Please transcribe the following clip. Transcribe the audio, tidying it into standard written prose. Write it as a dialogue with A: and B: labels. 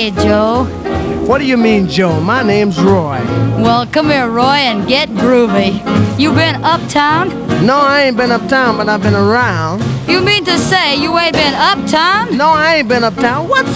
A: Hey, Joe.
B: What do you mean, Joe? My name's Roy.
A: Well, come here, Roy, and get groovy. You been uptown?
B: No, I ain't been uptown, but I've been around.
A: You mean to say you ain't been uptown?
B: No, I ain't been uptown. What's